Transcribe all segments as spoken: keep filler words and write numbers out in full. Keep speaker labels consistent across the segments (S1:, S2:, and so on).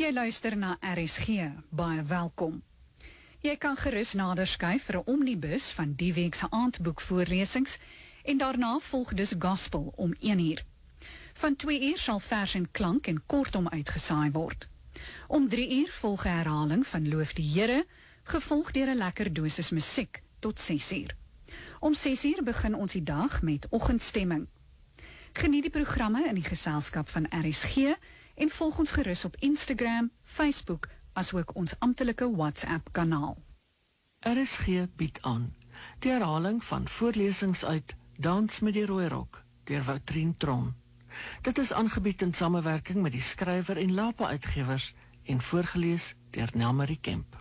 S1: Jy luister na R S G, baie welkom. Jy kan gerus nader skuif vir 'n omnibus van die week se aandboekvoorlesings en daarna volg dus gospel om een uur. Van twee uur sal vers en klank en kortom uitgesaai word. Om drie uur volg 'n herhaling van Loof die Here, gevolg deur 'n lekker dosis musiek tot ses uur. Om ses uur begin ons die dag met oggendstemming. Geniet die programme in die geselskap van R S G en volg ons gerus op Instagram, Facebook, asook ons amptelike WhatsApp-kanaal.
S2: R S G bied aan die herhaling van voorlesings uit Dans met die Rooirok deur Woutrien Tron. Dit is aangebied in samewerking met die skrywer en Lapa uitgewers en voorgelees deur Nelmarie Kemp.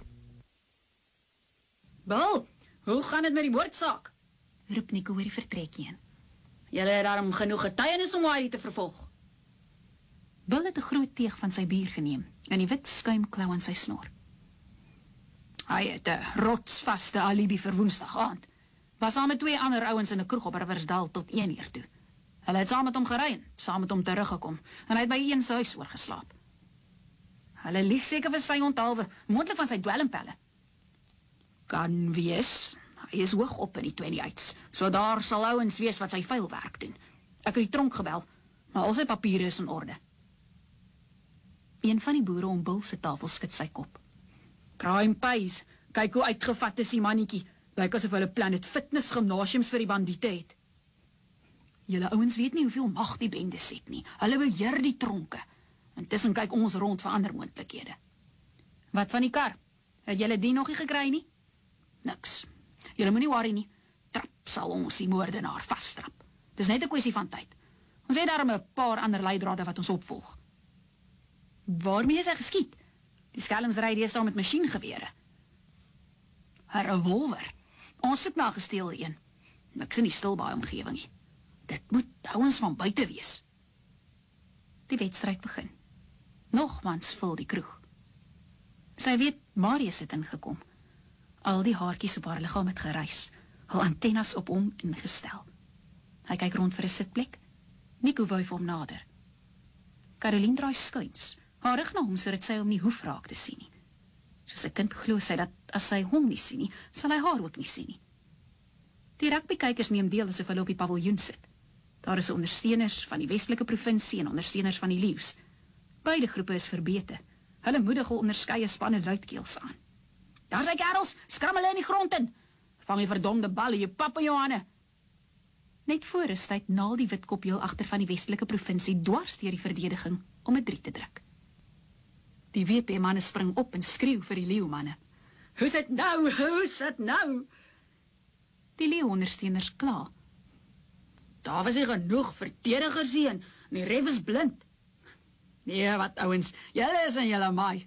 S3: Bal, hoe gaan dit met die moordsaak?
S4: Roep Nico oor die vertrek heen.
S3: Julle het daarom genoeg getuienis om Harry te vervolg.
S4: Bill het 'n groot teeg van sy bier geneem en die wit skuimklou aan sy snor.
S3: Hy het 'n rotsvaste alibi vir Woensdag aand. Was saam met twee ander ouens in 'n kroeg op Riversdal tot een uur toe. Hulle het saam met hom gery en saam met hom teruggekom en hy het by een se huis oorgeslaap. Hulle lieg seker vir sy onthaalwe, moontlik van sy dwelmpelle. Kan wees. Hy is hoog op in die twenty-eights, so daar sal ouens wees wat sy vuilwerk doen. Ek het die tronk gebel, maar al sy papiere is in orde.
S4: Een van die boere om Bill se tafel skud sy kop.
S3: Crime pays, kyk hoe uitgevat is die mannetjie. Lyk asof hulle Planet Fitness gymnasiums vir die bandiete het.
S4: Julle ouens weet nie hoeveel mag die bendes het nie. Hulle beheer die tronke.
S3: Intussen kyk ons rond vir ander moontlikhede.
S4: Wat van die kar? Het julle die nog nie gekry nie?
S3: Niks. Julle moenie worry nie. Trap sal ons die moordenaar vasstrap. Dis net 'n kwessie van tyd. Ons het daarom 'n paar ander leidrade wat ons opvolg.
S4: Waarmee is hy geskiet?
S3: Die skelms ry deesdae met masjiengewere. 'n Revolver. Ons soek na 'n gesteelde een. Niks in die Stilbaai omgewing nie. Dit moet ouens van buite wees.
S4: Die wedstryd begin. Nogmans vul die kroeg. Sy weet Marius het ingekom. Al die haartjies op haar liggaam het gereis, hul antennes op hom ingestel. Hy kyk rond vir 'n sitplek. Nico wuif hom nader. Caroline draai skuins, haar rug na hom sodat sy hom nie hoef raak te sien nie. Soos 'n kind glo sy dat as sy hom nie sien nie, sal hy haar ook nie sien nie. Die rugbykykers neem deel asof hulle op die paviljoen sit. Daar is ondersteuners van die Westelike provinsie en ondersteuners van die Leeu's. Beide groepe is verbete. Hulle moedig hul onderskeie spanne luidkeels aan. Daar sy kerels, skram hulle in die grond in. Vang die verdomde balle, jy pap in jou hande. Net voor is tyd naal die witkop heel agter van die Westelike provinsie dwars deur die verdediging om 'n drie te druk. Die W P manne spring op en skreeu vir die leeumanne.
S3: Hoe's dit nou? Hoe's dit nou?
S4: Die leeuondersteuners kla.
S3: Daar was nie genoeg verdedigers hier en die ref is blind. Nee, wat ouens, julle is in julle maai.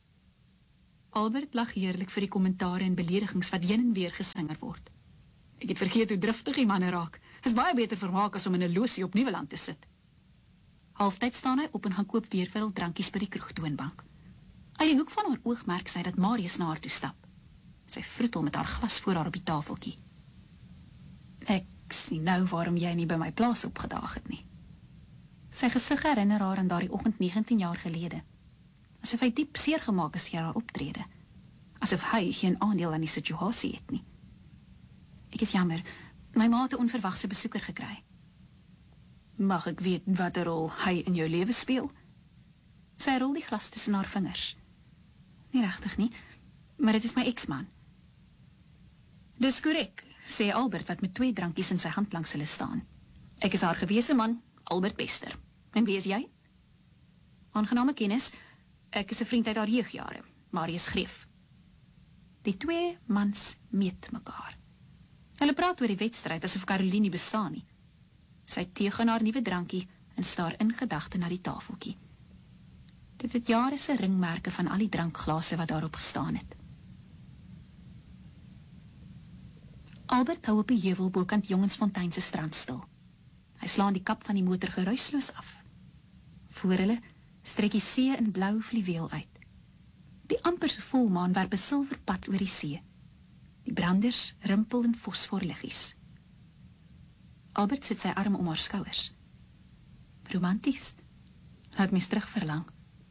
S4: Albert lag heerlik vir die kommentare en beledigings wat heen en weer gesinger word.
S3: Ek het vergeet hoe driftig die manne raak. Dis baie beter vermaak as om in 'n losie op Nieuweland te sit.
S4: Halftyd staan hy op en gaan koop weer vir hul drankies by die kroegtoonbank. Uit die hoek van haar oog merk sy dat Marius na haar toe stap. Sy vroetel met haar glas voor haar op die tafeltjie. Ek sien nou waarom jy nie by my plaas opgedaag het nie. Sy gesig herinner haar aan daardie oggend negentien jaar gelede. Asof hy diep seer gemaak is deur haar optrede. Asof hy geen aandeel aan die situasie het nie. Ek is jammer, my ma het 'n onverwagse besoeker gekry.
S3: Mag ek weet watter rol hy in jou lewe speel?
S4: Sy rol die glas tussen haar vingers. Nie regtig nie, maar dit is my ex-man.
S3: Dis korrek, sê Albert wat met twee drankies in sy hand langs hulle staan. Ek is haar gewese man, Albert Bester. En wie is jy?
S4: Aangename kennis, ek is 'n vriend uit haar jeugjare, Marius Greef. Die twee mans meet mekaar. Hulle praat oor die wedstryd asof Caroline nie bestaan nie. Sy teeg aan haar nuwe drankie en staar in gedagte na die tafeltjie. Dit het jare se ringmerke van al die drankglase wat daarop gestaan het. Albert hou op die heuwel bokant Jongensfontein se strand stil. Hy slaan die kap van die motor geruisloos af. Voor hulle strek die see in blou fluweel uit. Die amperse volmaan werp 'n silverpad oor die see. Die branders rimpel in fosforliggies. Albert sit sy arm om haar skouers. Romanties, laat mens terug verlang.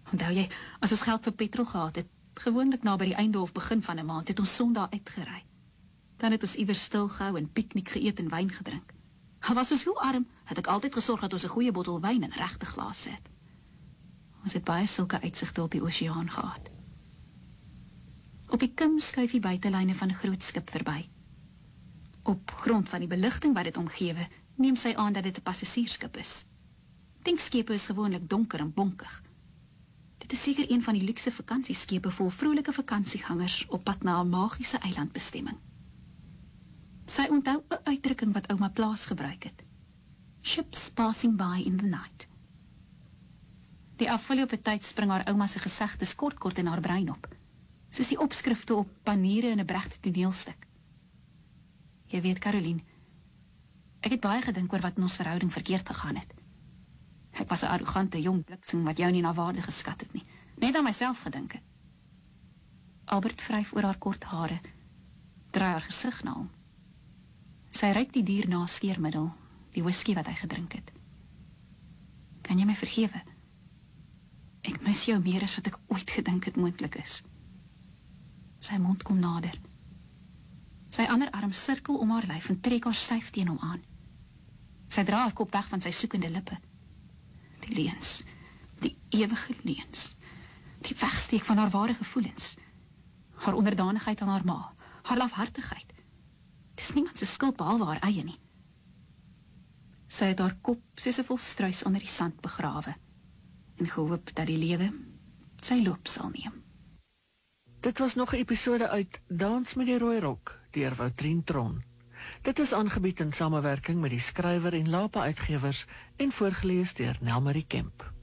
S4: Onthou jy, as ons geld vir petrol gehad het, gewoonlik na by die einde of begin van 'n maand, het ons Sondag uitgery. Dan het ons iewers stil gehou en piknik geëet en wyn gedrink. Al was ons hoe arm, het ek altyd gesorg dat ons 'n goeie bottel wyn in regte glase het. Ons het baie sulke uitsigte op die oseaan gehad. Op die kim skuif die buitelyne van 'n groot skip verby. Op grond van die beligting wat dit omgewe, neem sy aan dat dit 'n passasiersskip is. Tankskepe is gewoonlik donker en bonkig. Dit is seker een van die luukse vakansieskepe vol vrolike vakansiegangers op pad na 'n magiese eilandbestemming. Sy onthou 'n uitdrukking wat ouma Plaas gebruik het. Ships passing by in the night. Die afgelope tyd spring haar ouma se gesegdes kort kort in haar brein op, soos die opskrifte op paniere in 'n Brecht toneelstuk. Jy weet, Caroline, ek het baie gedink oor wat in ons verhouding verkeerd gegaan het. Ek was 'n arrogante jong bliksem wat jou nie na waarde geskat het nie, net aan myself gedink het. Albert vryf oor haar kort hare, draai haar gesig na hom. Sy ruik die dier na skeermiddel, die whisky wat hy gedrink het. Kan jy my vergewe? Ek mis jou meer as wat ek ooit gedink het moontlik is. Sy mond kom nader. Sy ander arm sirkel om haar lyf en trek haar styf teen hom aan. Sy dra haar kop weg van sy soekende lippe. Die leuns, die ewige leuns, die wegsteek van haar ware gevoelens, haar onderdanigheid aan haar ma, haar lafhartigheid. Dis niemand se skuld behalwe haar eie nie. Sy het haar kop soos 'n volstruis onder die sand begrawe en gehoop dat die lewe sy loop sal neem.
S2: Dit was nog 'n episode uit Dans met die Rooirok deur Woutrien Tron. Dit is aangebied in samewerking met die skrywer en Lapa Uitgewers en voorgeles deur Nelmarie Kemp.